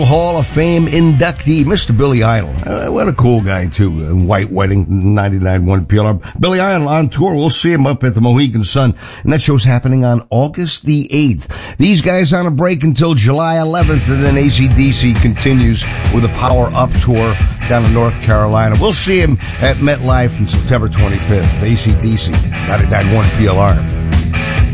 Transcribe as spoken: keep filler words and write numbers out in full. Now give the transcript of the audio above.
Hall of Fame inductee, Mister Billy Idol. Uh, what a cool guy, too. Uh, White Wedding, ninety-nine point one P L R. Billy Idol on tour. We'll see him up at the Mohegan Sun. And that show's happening on August the eighth. These guys on a break until July eleventh, and then A C D C continues with a Power Up tour down in North Carolina. We'll see him at MetLife on September twenty-fifth. A C D C, ninety-nine point one P L R.